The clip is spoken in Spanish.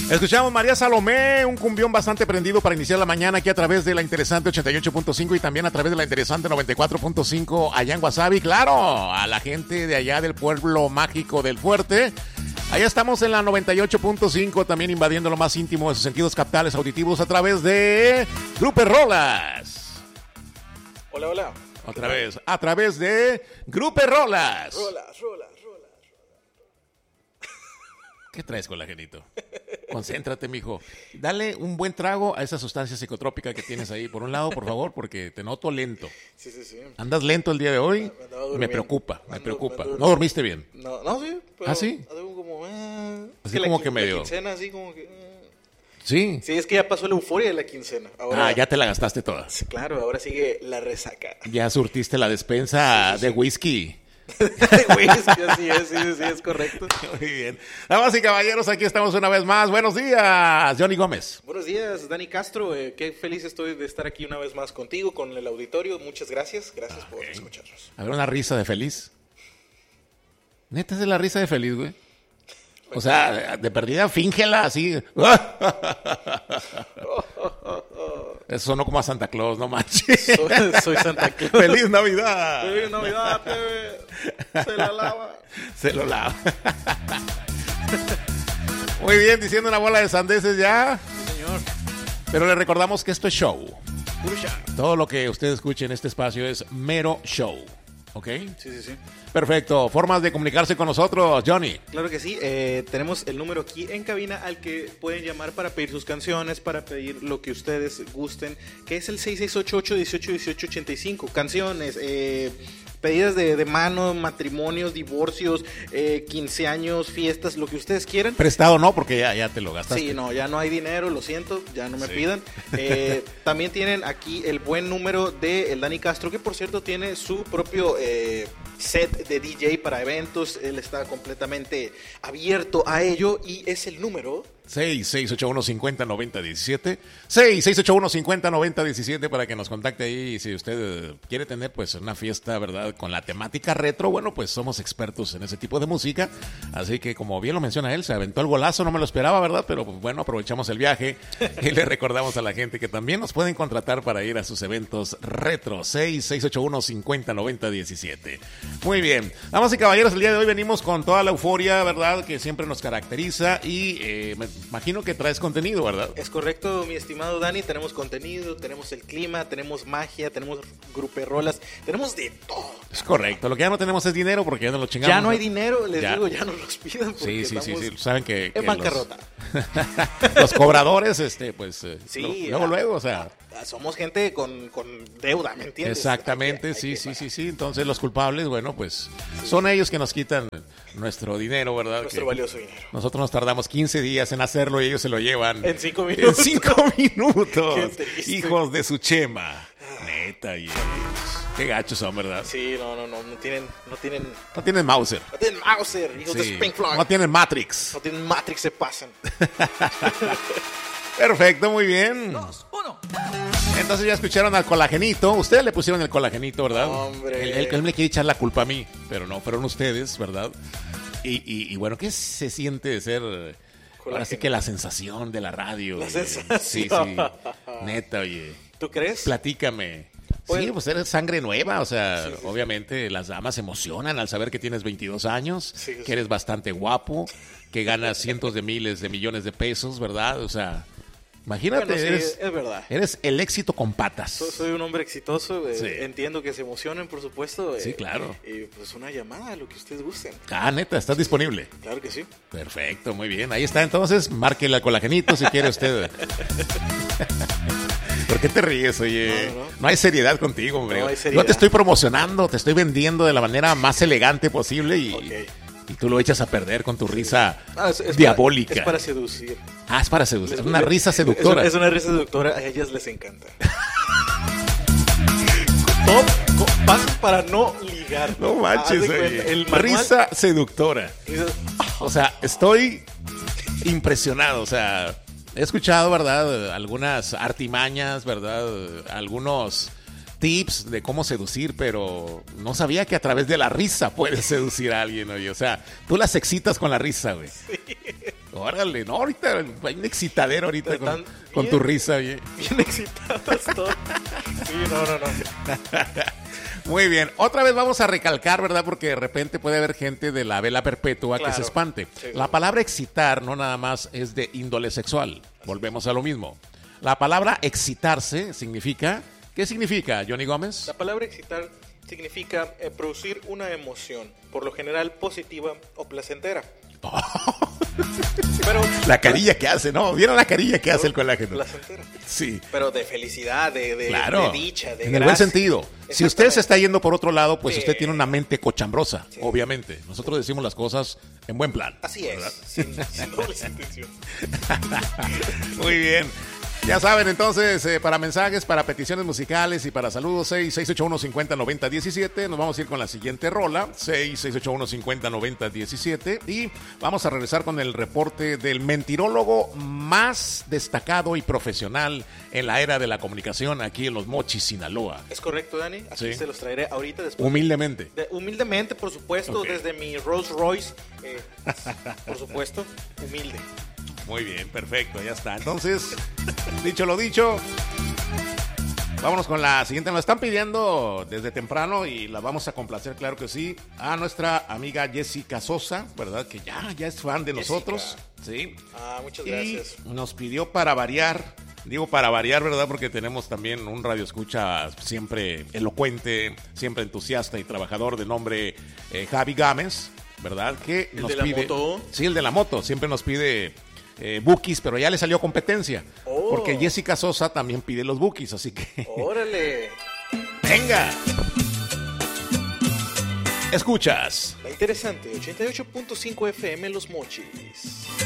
Escuchamos María Salomé, un cumbión bastante prendido para iniciar la mañana aquí a través de la interesante 88.5 y también a través de la interesante 94.5 allá en Guasave. Claro, a la gente de allá del pueblo mágico del Fuerte. Allá estamos en la 98.5, también invadiendo lo más íntimo de sus sentidos captales auditivos a través de Grupo Rolas. Hola, hola. Otra vez, a través de Grupo Rolas. Rolas. ¿Qué traes, colagenito? Concéntrate, mijo. Dale un buen trago a esa sustancia psicotrópica que tienes ahí. Por un lado, por favor, porque te noto lento. Sí. ¿Andas lento el día de hoy? Me preocupa. ¿No dormiste bien? No, sí. Pero ¿Sí? Como, así como que medio... La quincena, así como que... Sí. Sí, es que ya pasó la euforia de la quincena. Ahora, ya te la gastaste toda. Claro, ahora sigue la resaca. Ya surtiste la despensa de whisky. Sí, es correcto. Muy bien. Damas y caballeros, aquí estamos una vez más. Buenos días, Johnny Gómez. Buenos días, Dani Castro. Qué feliz estoy de estar aquí una vez más contigo, con el auditorio. Muchas gracias. Gracias por escucharnos. A ver, una risa de feliz. Neta, es de la risa de feliz, güey. O sea, de perdida, fíngela así. Eso sonó como a Santa Claus, no manches. Soy Santa Claus. ¡Feliz Navidad! ¡Feliz Navidad, plebe! Se la lava. Se lo lava. Muy bien, diciendo una bola de sandeces ya. Sí, señor. Pero le recordamos que esto es show. Pucha. Todo lo que usted escuche en este espacio es mero show. ¿Ok? Sí. Perfecto. Formas de comunicarse con nosotros, Johnny. Claro que sí. Tenemos el número aquí en cabina al que pueden llamar para pedir sus canciones, para pedir lo que ustedes gusten, que es el 6688-181885. Canciones, pedidas de mano, matrimonios, divorcios, 15 años, fiestas, lo que ustedes quieran. Prestado no, porque ya te lo gastaste. Sí, no, ya no hay dinero, lo siento, ya no me pidan. También tienen aquí el buen número de el Dani Castro, que por cierto tiene su propio set de DJ para eventos. Él está completamente abierto a ello y es el número 6681-509017 6681-509017 para que nos contacte ahí. Si usted quiere tener pues una fiesta, ¿verdad?, con la temática retro, bueno, pues somos expertos en ese tipo de música, así que como bien lo menciona él, se aventó el golazo, no me lo esperaba, ¿verdad?, pero pues, bueno, aprovechamos el viaje y le recordamos a la gente que también nos pueden contratar para ir a sus eventos retro. 6681-509017. Muy bien, damas y caballeros, el día de hoy venimos con toda la euforia, ¿verdad?, que siempre nos caracteriza y me imagino que traes contenido, ¿verdad? Es correcto, mi estimado Dani. Tenemos contenido, tenemos el clima, tenemos magia, tenemos gruperrolas, tenemos de todo. Es correcto. Lo que ya no tenemos es dinero porque ya no lo chingamos. Ya no hay dinero, les digo, ya no nos pidan. Sí. Saben que en bancarrota. Los cobradores, pues, sí, luego, o sea. Somos gente con deuda, ¿me entiendes? Exactamente, sí. Entonces los culpables, bueno, pues son ellos que nos quitan nuestro dinero, ¿verdad? Nuestro valioso dinero. Nosotros nos tardamos 15 días en hacerlo y ellos se lo llevan en 5 minutos. En 5 minutos. Hijos de su chema. Neta, y qué gachos son, ¿verdad? Sí, no tienen Mauser. No tienen Mauser, hijos de Pink Floyd. No tienen Matrix. No tienen Matrix, se pasan. Perfecto, muy bien. 2, 1. Entonces ya escucharon al colagenito. Ustedes le pusieron el colagenito, ¿verdad? Hombre. Él me quiere echar la culpa a mí, pero no, fueron ustedes, ¿verdad? Y bueno, ¿qué se siente de ser... Ahora sí que la sensación de la radio? La sensación. Sí. Neta, oye. ¿Tú crees? Platícame. Pues, sí, pues eres sangre nueva, o sea, sí. Obviamente las damas se emocionan al saber que tienes 22 años, sí. que eres bastante guapo, que ganas cientos de miles de millones de pesos, ¿verdad? O sea, imagínate, bueno, sí, es verdad. Eres el éxito con patas. Soy un hombre exitoso, sí. Entiendo que se emocionen, por supuesto. Sí, claro. Pues una llamada, lo que ustedes gusten. Neta, ¿estás disponible? Claro que sí. Perfecto, muy bien. Ahí está, entonces, márquele al colagenito si quiere usted. ¿Por qué te ríes, oye? No hay seriedad contigo, hombre. No hay seriedad. Yo te estoy promocionando, te estoy vendiendo de la manera más elegante posible y tú lo echas a perder con tu risa diabólica. Es para seducir. Es para seducir. Es una risa seductora. Es una risa seductora, a ellas les encanta. Pasos para no ligar. No manches, oye. El manual... Risa seductora. O sea, estoy impresionado, o sea... He escuchado, ¿verdad?, algunas artimañas, ¿verdad?, algunos tips de cómo seducir, pero no sabía que a través de la risa puedes seducir a alguien, oye. O sea, tú las excitas con la risa, güey. Sí. Órale, no, ahorita hay un excitadero ahorita Están con bien- tu risa. Bien. Bien excitados todos. Sí, no. Muy bien, otra vez vamos a recalcar, ¿verdad? Porque de repente puede haber gente de la vela perpetua que Claro. se espante. Sí. La palabra excitar no nada más es de índole sexual. Volvemos a lo mismo. La palabra excitarse significa... ¿Qué significa, Johnny Gómez? La palabra excitar significa producir una emoción, por lo general positiva o placentera. Pero La carilla que hace, ¿no? ¿Vieron la carilla que hace el colágeno? placentera. Sí. Pero de felicidad, de Claro, dicha, de en el gracia. buen sentido. Si usted se está yendo por otro lado, pues Sí. usted tiene una mente cochambrosa, Sí. obviamente. Nosotros decimos las cosas en buen plan. Así es, ¿verdad? sin dobles intenciones. Muy bien. Ya saben, entonces, para mensajes, para peticiones musicales y para saludos, 681-50-90-17. Nos vamos a ir con la siguiente rola, 681-50-90-17. Y vamos a regresar con el reporte del mentirólogo más destacado y profesional en la era de la comunicación aquí en Los Mochis, Sinaloa. ¿Es correcto, Dani? Aquí Sí. se los traeré ahorita después. Humildemente. Humildemente, por supuesto, Ok. desde mi Rolls Royce. Por supuesto, humilde. Muy bien, perfecto, ya está. Entonces, dicho lo dicho, vámonos con la siguiente. Nos están pidiendo desde temprano y la vamos a complacer, claro que sí, a nuestra amiga Jessica Sosa, ¿verdad? Que ya es fan de Jessica. nosotros. Sí. Muchas Y gracias. nos pidió para variar. Digo para variar, ¿verdad? Porque tenemos también un radioescucha siempre elocuente, siempre entusiasta y trabajador de nombre Javi Gámez, ¿verdad? Que ¿El nos de la pide. moto? Sí, el de la moto. Siempre nos pide bookies, pero ya le salió competencia. Oh. Porque Jessica Sosa también pide los bookies, así que. ¡Órale! ¡Venga! Escuchas. La interesante 88.5 FM Los Mochis.